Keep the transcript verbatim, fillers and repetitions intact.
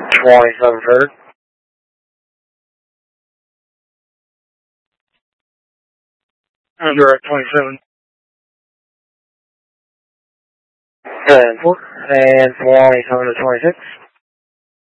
twenty-seven third. Direct twenty-seven. ten four and twenty-seven to twenty-six.